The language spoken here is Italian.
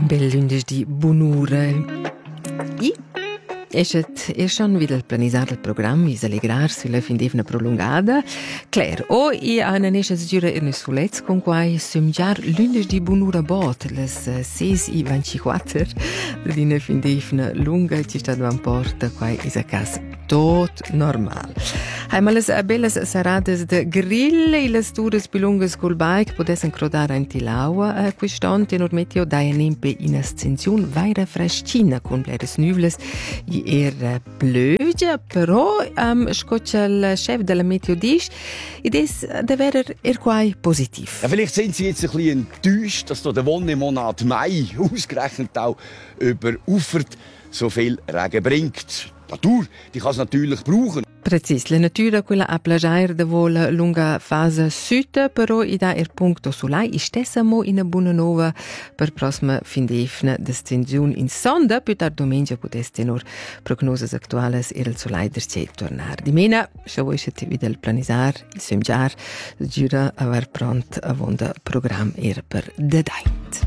Bel lunedì, buon'ora. È schon wieder planisar il programma, is allegrar sulla fin d'evna prolungada. Claire, i ana nesces gira in sulez con quai sumgiar lunedì buon'ora bot, les 6:24 d'ina fin d'evna lunga ci sta davan porta quai is a cas tot normal. Einmal les bellas sarades de grill e les tours più lungas col bike podessen crodare in Tilaua quist'ont in meteo dai nempe in ascensione vaira frescina con bleres nuvles era plöge, però scoccia il chef della meteo dice ed è davvero quai positiv. Ja, vielleicht sind Sie jetzt ein bisschen enttäuscht, dass der Wonnemonat Mai ausgerechnet auch überufert so viel Regen bringt. Die Natur, die kann es natürlich brauchen. Precis, la natura quella a plagiare da vola lunga fase sud, però i da punto sulai i stessa mo in a buona nova per prossima fin d'efna descensione in sonda, più tard domenica potesse tenor prognoses actuales il sulai derce tornar. Di mena, se vuoi se vida il planisar, il semgiar, gira aver pront a vonda program per de daint.